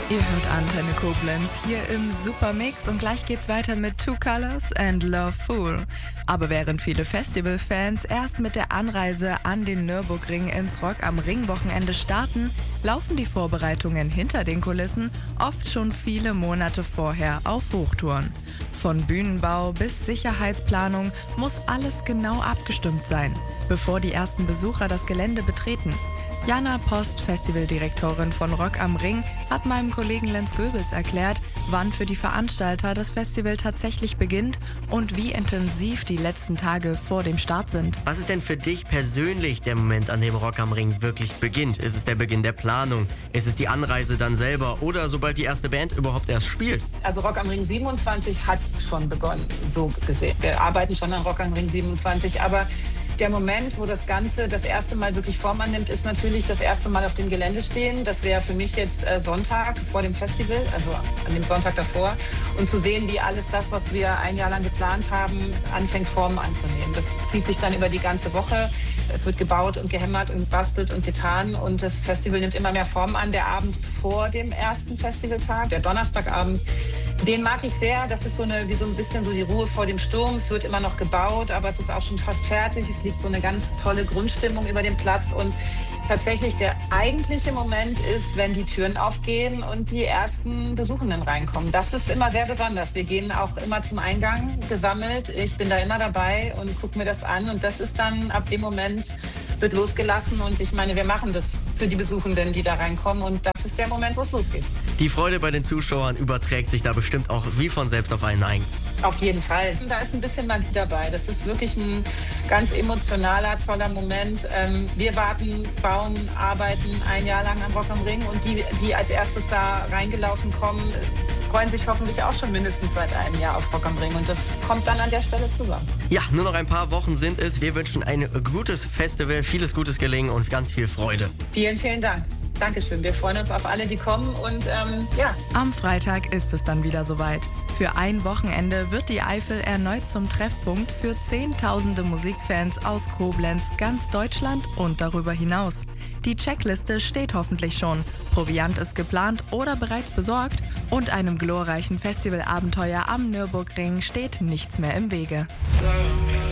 Ihr hört Antenne Koblenz hier im Supermix und gleich geht's weiter mit Two Colors and Love Fool. Aber während viele Festivalfans erst mit der Anreise an den Nürburgring ins Rock am Ring Wochenende starten, laufen die Vorbereitungen hinter den Kulissen oft schon viele Monate vorher auf Hochtouren. Von Bühnenbau bis Sicherheitsplanung muss alles genau abgestimmt sein, bevor die ersten Besucher das Gelände betreten. Jana Post, Festivaldirektorin von Rock am Ring, hat meinem Kollegen Lenz Goebels erklärt, wann für die Veranstalter das Festival tatsächlich beginnt und wie intensiv die letzten Tage vor dem Start sind. Was ist denn für dich persönlich der Moment, an dem Rock am Ring wirklich beginnt? Ist es der Beginn der Planung? Ist es die Anreise dann selber oder sobald die erste Band überhaupt erst spielt? Also Rock am Ring 27 hat schon begonnen, so gesehen. Wir arbeiten schon an Rock am Ring 27, aber der Moment, wo das Ganze das erste Mal wirklich Form annimmt, ist natürlich das erste Mal auf dem Gelände stehen. Das wäre für mich jetzt Sonntag vor dem Festival, also an dem Sonntag davor. Und zu sehen, wie alles das, was wir ein Jahr lang geplant haben, anfängt Form anzunehmen. Das zieht sich dann über die ganze Woche. Es wird gebaut und gehämmert und bastelt und getan. Und das Festival nimmt immer mehr Form an. Der Abend vor dem ersten Festivaltag, der Donnerstagabend, den mag ich sehr. Das ist wie so ein bisschen so die Ruhe vor dem Sturm. Es wird immer noch gebaut, aber es ist auch schon fast fertig. Es liegt so eine ganz tolle Grundstimmung über dem Platz. Und tatsächlich der eigentliche Moment ist, wenn die Türen aufgehen und die ersten Besuchenden reinkommen. Das ist immer sehr besonders. Wir gehen auch immer zum Eingang gesammelt. Ich bin da immer dabei und gucke mir das an. Und das ist dann ab dem Moment wird losgelassen. Und ich meine, wir machen das für die Besuchenden, die da reinkommen. Und das ist der Moment, wo es losgeht. Die Freude bei den Zuschauern überträgt sich da bestimmt auch wie von selbst auf einen ein. Auf jeden Fall. Da ist ein bisschen Magie dabei. Das ist wirklich ein ganz emotionaler, toller Moment. Wir warten, bauen, arbeiten ein Jahr lang am Rock am Ring und die als erstes da reingelaufen kommen, freuen sich hoffentlich auch schon mindestens seit einem Jahr auf Rock am Ring und das kommt dann an der Stelle zusammen. Ja, nur noch ein paar Wochen sind es. Wir wünschen ein gutes Festival, vieles gutes Gelingen und ganz viel Freude. Vielen, vielen Dank. Dankeschön. Wir freuen uns auf alle, die kommen und ja. Am Freitag ist es dann wieder soweit. Für ein Wochenende wird die Eifel erneut zum Treffpunkt für Zehntausende Musikfans aus Koblenz, ganz Deutschland und darüber hinaus. Die Checkliste steht hoffentlich schon, Proviant ist geplant oder bereits besorgt und einem glorreichen Festivalabenteuer am Nürburgring steht nichts mehr im Wege.